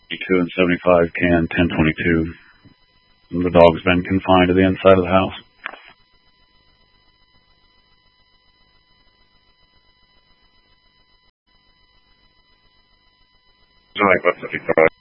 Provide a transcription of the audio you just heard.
2 and 75 can 1022. The dog's been confined to the inside of the house. Like, what's 55?